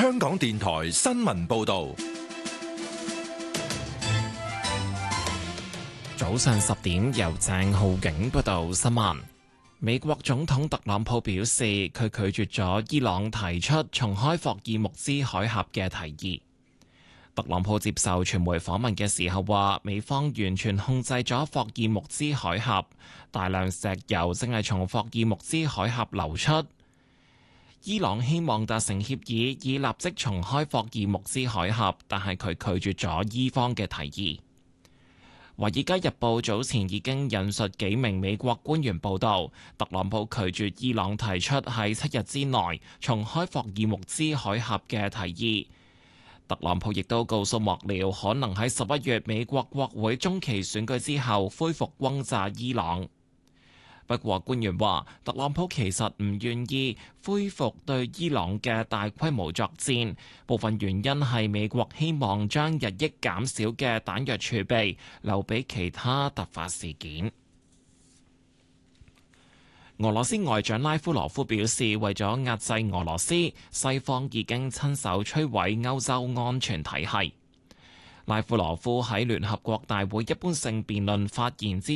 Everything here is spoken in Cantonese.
香港電台新聞報道。 早上10點，由鄭浩景報道新聞。美國總統特朗普表示，佢拒絕咗伊朗提出重開霍爾木茲海峽嘅提議。特朗普接受傳媒訪問嘅時候話，美方完全控制咗霍爾木茲海峽，大量石油正係從霍爾木茲海峽流出。伊朗希望達成協議，以立即重開霍爾木茲海峽，但係佢拒絕咗伊方嘅提議。《華爾街日報》早前已經引述幾名美國官員報道，特朗普拒絕伊朗提出喺7日之內重開霍爾木茲海峽嘅提議。特朗普亦都告訴幕僚，可能喺11月美國國會中期選舉之後恢復轟炸伊朗。不過官員話，特朗普其實唔願意恢復對伊朗嘅大規模作戰，部分原因係美國希望將日益減少嘅彈藥儲備留俾其他突發事件。俄羅斯外長拉夫羅夫表示，為咗壓制俄羅斯，西方已經親手摧毀歐洲安全體系。拉夫羅夫喺聯合國大會一般性辯論發言之